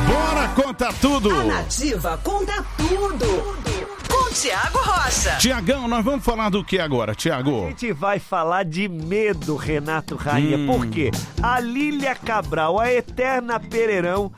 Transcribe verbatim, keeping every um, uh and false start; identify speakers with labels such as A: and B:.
A: Bora contar tudo.
B: A Nativa conta tudo. Com Tiago Rocha.
A: Tiagão, nós vamos falar do que agora, Tiago?
C: A gente vai falar de medo, Renato Rainha.
A: Hum.
C: Por quê? A Lília Cabral, a eterna Pereirão,